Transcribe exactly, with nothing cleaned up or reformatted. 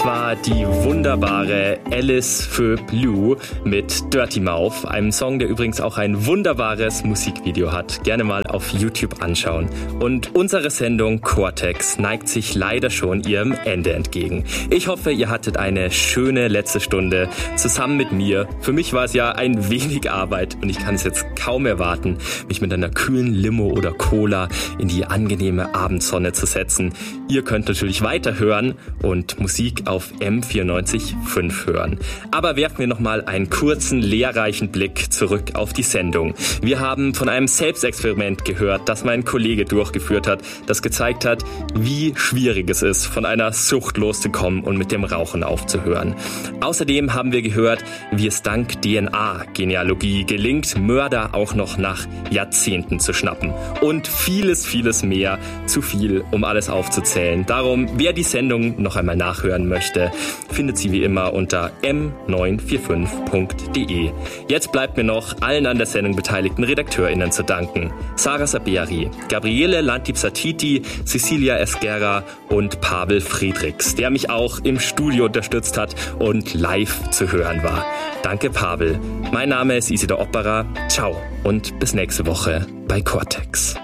Das war die wunderbare Alice Feu Blue mit Dirty Mouth, einem Song, der übrigens auch ein wunderbares Musikvideo hat. Gerne mal auf YouTube anschauen. Und unsere Sendung Cortex neigt sich leider schon ihrem Ende entgegen. Ich hoffe, ihr hattet eine schöne letzte Stunde zusammen mit mir. Für mich war es ja ein wenig Arbeit und ich kann es jetzt kaum erwarten, mich mit einer kühlen Limo oder Cola in die angenehme Abendsonne zu setzen. Ihr könnt natürlich weiterhören und Musik auf M vierundneunzig Komma fünf hören. Aber werfen wir nochmal einen kurzen, lehrreichen Blick zurück auf die Sendung. Wir haben von einem Selbstexperiment gehört, das mein Kollege durchgeführt hat, das gezeigt hat, wie schwierig es ist, von einer Sucht loszukommen und mit dem Rauchen aufzuhören. Außerdem haben wir gehört, wie es dank D N A-Genealogie gelingt, Mörder auch noch nach Jahrzehnten zu schnappen. Und vieles, vieles mehr. Zu viel, um alles aufzuzählen. Darum, wer die Sendung noch einmal nachhören möchte, findet sie wie immer unter m neun vier fünf punkt de. Jetzt bleibt mir noch allen an der Sendung beteiligten RedakteurInnen zu danken. Sarah Saberi, Gabriele Lantipsatiti, Cecilia Esguerra und Pavel Friedrichs, der mich auch im Studio unterstützt hat und live zu hören war. Danke, Pavel. Mein Name ist Isidor Opperer. Ciao und bis nächste Woche bei Cortex.